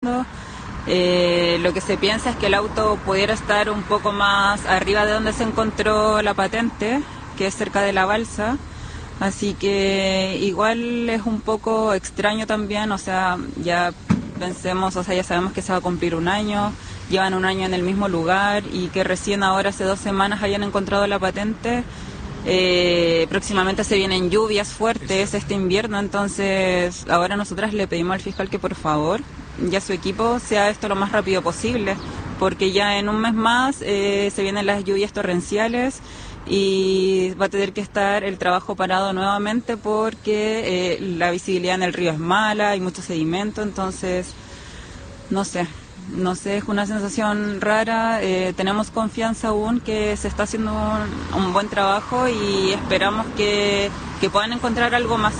viendo. Lo que se piensa es que el auto pudiera estar un poco más arriba de donde se encontró la patente, que es cerca de la balsa. Así que igual es un poco extraño también, o sea, ya pensemos, o sea, ya sabemos que se va a cumplir un año, llevan un año en el mismo lugar y que recién ahora hace 2 semanas hayan encontrado la patente. Próximamente se vienen lluvias fuertes este invierno, entonces ahora nosotras le pedimos al fiscal que por favor ya su equipo sea esto lo más rápido posible, porque ya en un mes más se vienen las lluvias torrenciales y va a tener que estar el trabajo parado nuevamente porque la visibilidad en el río es mala, hay mucho sedimento, entonces no sé, es una sensación rara. Tenemos confianza aún que se está haciendo un buen trabajo y esperamos que puedan encontrar algo más.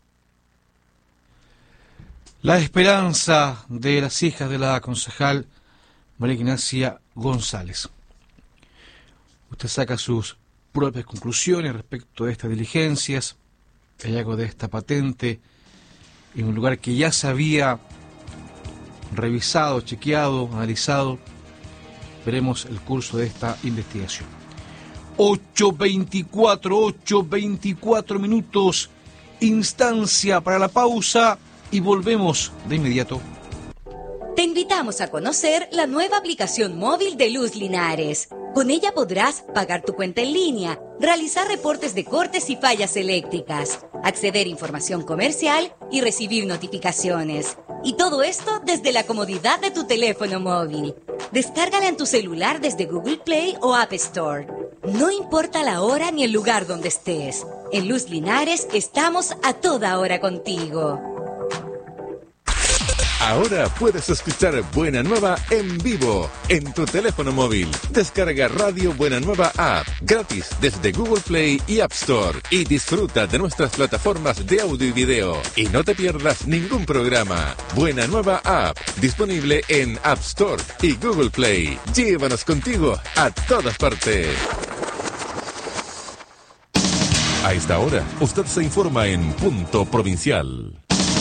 La esperanza de las hijas de la concejal María Ignacia González. Usted saca sus propias conclusiones respecto de estas diligencias, el hallazgo de esta patente en un lugar que ya se había revisado, chequeado, analizado. Veremos el curso de esta investigación. 8:24 minutos, instancia para la pausa y volvemos de inmediato. Te invitamos a conocer la nueva aplicación móvil de Luz Linares. Con ella podrás pagar tu cuenta en línea, realizar reportes de cortes y fallas eléctricas, acceder a información comercial y recibir notificaciones. Y todo esto desde la comodidad de tu teléfono móvil. Descárgala en tu celular desde Google Play o App Store. No importa la hora ni el lugar donde estés. En Luz Linares estamos a toda hora contigo. Ahora puedes escuchar Buena Nueva en vivo en tu teléfono móvil. Descarga Radio Buena Nueva App gratis desde Google Play y App Store y disfruta de nuestras plataformas de audio y video. Y no te pierdas ningún programa. Buena Nueva App, disponible en App Store y Google Play. Llévanos contigo a todas partes. A esta hora, usted se informa en Punto Provincial.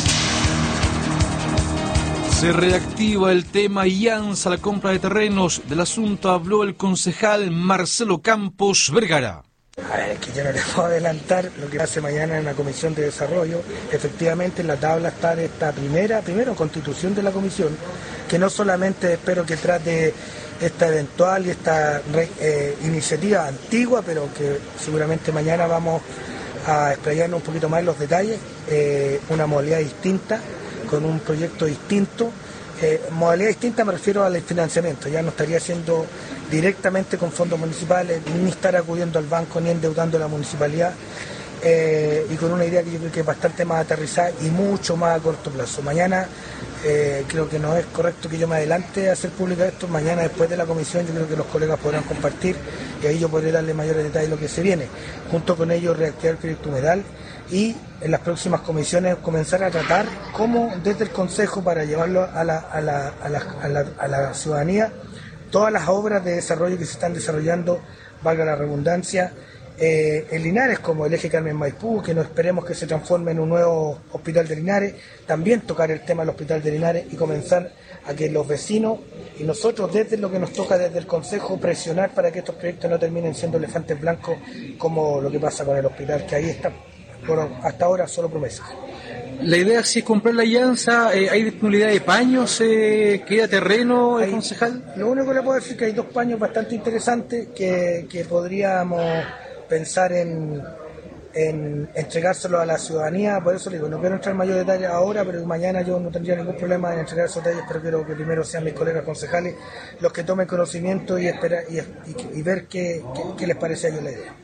Se reactiva el tema Iansa, la compra de terrenos. Del asunto habló el concejal Marcelo Campos Vergara. A ver, que yo no les puedo adelantar lo que hace mañana en la Comisión de Desarrollo. Efectivamente, en la tabla está de esta primero constitución de la comisión, que no solamente espero que trate esta eventual y esta iniciativa antigua, pero que seguramente mañana vamos a explayarnos un poquito más en los detalles, una modalidad distinta, con un proyecto distinto. Modalidad distinta me refiero al financiamiento, ya no estaría haciendo directamente con fondos municipales, ni estar acudiendo al banco, ni endeudando a la municipalidad, y con una idea que yo creo que es bastante más aterrizada y mucho más a corto plazo. Mañana creo que no es correcto que yo me adelante a hacer pública esto. Mañana, después de la comisión, yo creo que los colegas podrán compartir y ahí yo podré darle mayores detalles de lo que se viene. Junto con ello, reactivar el proyecto humedal y en las próximas comisiones comenzar a tratar cómo desde el Consejo, para llevarlo a la ciudadanía, todas las obras de desarrollo que se están desarrollando, valga la redundancia, en Linares, como el eje Carmen Maipú, que no esperemos que se transforme en un nuevo hospital de Linares, también tocar el tema del hospital de Linares y comenzar a que los vecinos y nosotros, desde lo que nos toca desde el Consejo, presionar para que estos proyectos no terminen siendo elefantes blancos como lo que pasa con el hospital, que ahí está, bueno, hasta ahora solo promesas. La idea sí es comprar la Iansa. ¿Hay disponibilidad de paños? ¿Queda terreno, concejal? Lo único que le puedo decir es que hay 2 paños bastante interesantes que podríamos pensar en entregárselo a la ciudadanía. Por eso le digo, no quiero entrar en mayor detalle ahora, pero mañana yo no tendría ningún problema en entregar esos detalles, pero quiero que primero sean mis colegas concejales los que tomen conocimiento y ver qué les parece a ellos la idea.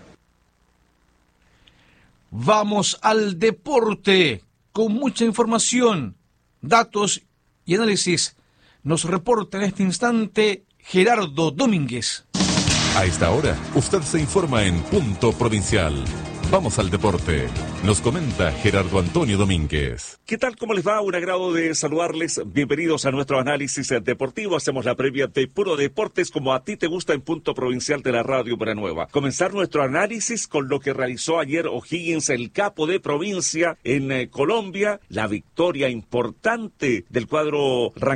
Vamos al deporte con mucha información, datos y análisis. Nos reporta en este instante Gerardo Domínguez. A esta hora, usted se informa en Punto Provincial. Vamos al deporte. Nos comenta Gerardo Antonio Domínguez. ¿Qué tal? ¿Cómo les va? Un agrado de saludarles. Bienvenidos a nuestro análisis deportivo. Hacemos la previa de Puro Deportes como a ti te gusta en Punto Provincial de la Radio Buena Nueva. Comenzar nuestro análisis con lo que realizó ayer O'Higgins, el capo de provincia en Colombia. La victoria importante del cuadro